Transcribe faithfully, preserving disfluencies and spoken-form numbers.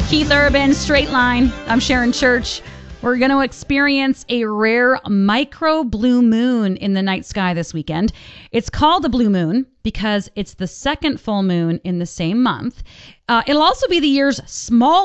Keith Urban, Straight Line. I'm Sharon Church. We're going to experience a rare micro blue moon in the night sky this weekend. It's called the blue moon because it's the second full moon in the same month. Uh, it'll also be the year's smallest